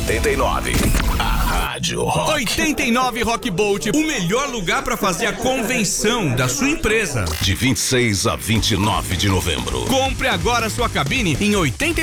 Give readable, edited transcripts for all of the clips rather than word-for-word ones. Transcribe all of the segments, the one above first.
89. A Rádio Rock. 89 Rock Bolt, o melhor lugar para fazer a convenção da sua empresa. De 26 a 29 de novembro. Compre agora sua cabine em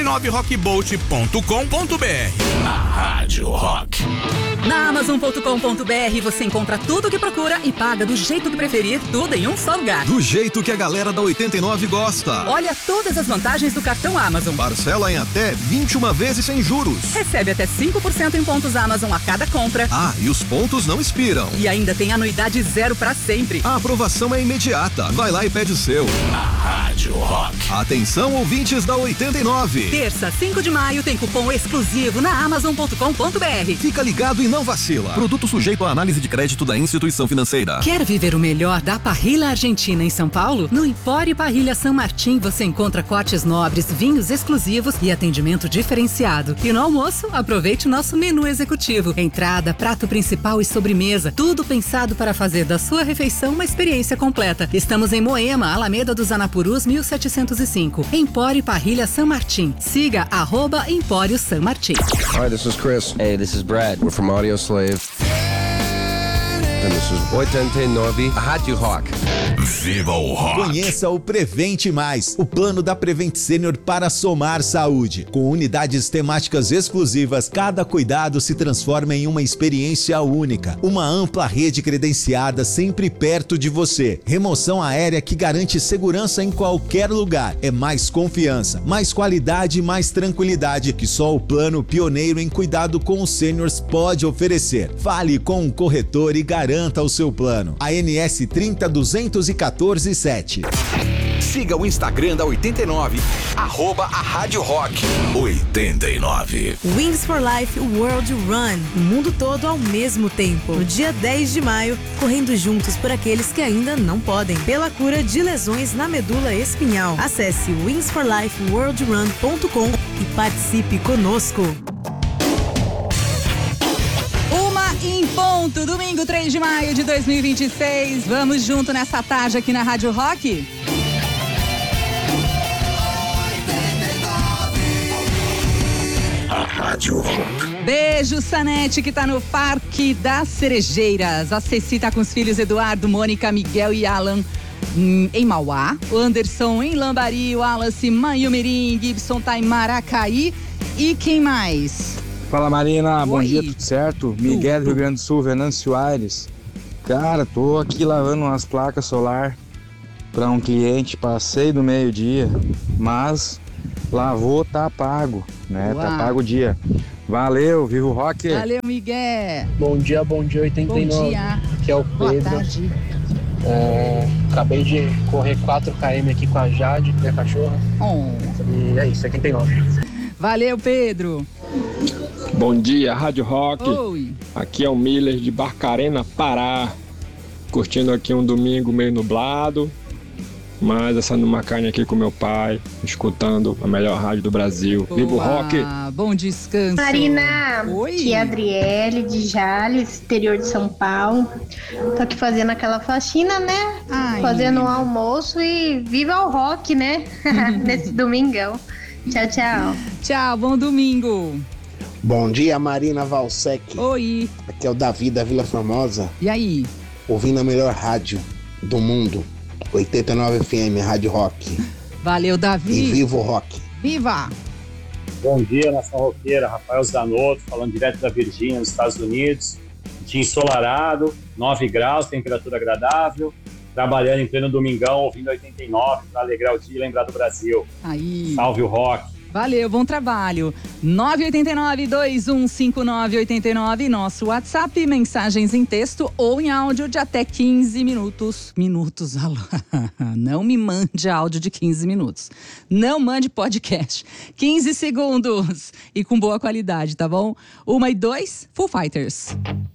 89rockbolt.com.br. A Rádio Rock. Na Amazon.com.br você encontra tudo o que procura e paga do jeito que preferir, tudo em um só lugar. Do jeito que a galera da 89 gosta. Olha todas as vantagens do cartão Amazon. Parcela em até 21 vezes sem juros. Recebe até 5% em pontos Amazon a cada compra. Ah, e os pontos não expiram. E ainda tem anuidade zero pra sempre. A aprovação é imediata. Vai lá e pede o seu. A Rádio Rock. Atenção, ouvintes da 89. Terça, 5 de maio, tem cupom exclusivo na Amazon.com.br. Fica ligado e não vacila. Produto sujeito à análise de crédito da instituição financeira. Quer viver o melhor da parrilha argentina em São Paulo? No Empório Parrilha San Martín você encontra cortes nobres, vinhos exclusivos e atendimento diferenciado. E no almoço, aproveite o nosso menu executivo. Entrada, prato principal e sobremesa. Tudo pensado para fazer da sua refeição uma experiência completa. Estamos em Moema, Alameda dos Anapurus, 1705. Empório Parrilha San Martín. Siga @Empório San Martín. Hi, this is Chris. Hey, this is Brad. We're from Audio Slave. And this is 89 Rádio Rock. Viva o Rock. Conheça o Prevente Mais, o plano da Prevent Senior para somar saúde. Com unidades temáticas exclusivas, cada cuidado se transforma em uma experiência única. Uma ampla rede credenciada sempre perto de você. Remoção aérea que garante segurança em qualquer lugar. É mais confiança, mais qualidade e mais tranquilidade que só o plano pioneiro em cuidado com os seniors pode oferecer. Fale com um corretor e garanta o seu plano. ANS 302147. Siga o Instagram da 89, @a Rádio Rock 89. Wings for Life World Run, o mundo todo ao mesmo tempo. No dia 10 de maio, correndo juntos por aqueles que ainda não podem, pela cura de lesões na medula espinhal. Acesse wingsforlifeworldrun.com e participe conosco. Em ponto, domingo 3 de maio de 2026. Vamos junto nessa tarde aqui na Rádio Rock? A Rádio Rock. Beijo, Sanete, que tá no Parque das Cerejeiras. A Ceci tá com os filhos Eduardo, Mônica, Miguel e Alan em Mauá. O Anderson em Lambari, o Wallace, Manhumirim, Gibson tá em Maracaí. E quem mais? Fala, Marina, bom Oi. dia, tudo certo? Miguel do Rio Grande do Sul, Venâncio Aires. Cara, tô aqui lavando umas placas solar para um cliente, passei do meio-dia, mas lavou, tá pago, né? Uau. Tá pago o dia. Valeu, viva o rock! Valeu, Miguel! Bom dia, 89. Bom dia! Aqui é o Boa Pedro. tarde! Acabei de correr 4 km aqui com a Jade, minha cachorra. E é isso, 89. Valeu, Pedro! Bom dia, Rádio Rock. Oi. Aqui é o Miller de Barcarena, Pará. Curtindo aqui um domingo meio nublado, mas assando uma carne aqui com meu pai, escutando a melhor rádio do Brasil. Boa. Viva o rock! Bom descanso. Marina, Oi. aqui é a Adriele de Jales, interior de São Paulo. Tô aqui fazendo aquela faxina, né? Ai. Fazendo um almoço e viva o rock, né? Nesse domingão. Tchau, tchau. Tchau, bom domingo. Bom dia, Marina Valsec. Oi. Aqui é o Davi da Vila Formosa. E aí? Ouvindo a melhor rádio do mundo, 89 FM, Rádio Rock. Valeu, Davi. E viva o rock. Viva! Bom dia, nação roqueira. Rafael Zanotto, falando direto da Virgínia, nos Estados Unidos. Dia ensolarado, 9 graus, temperatura agradável. Trabalhando em pleno domingão, ouvindo 89 para alegrar o dia e lembrar do Brasil. Aí. Salve o rock. Valeu, bom trabalho. 989-2159-89, nosso WhatsApp, mensagens em texto ou em áudio de até 15 minutos. Alô. Não me mande áudio de 15 minutos. Não mande podcast. 15 segundos. E com boa qualidade, tá bom? 1 e 2, Foo Fighters.